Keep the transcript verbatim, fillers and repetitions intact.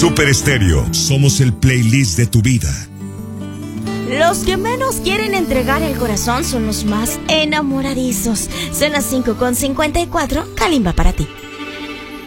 Super Estéreo, somos el playlist de tu vida. Los que menos quieren entregar el corazón son los más enamoradizos. Son las cinco con cincuenta y cuatro, Kalimba para ti.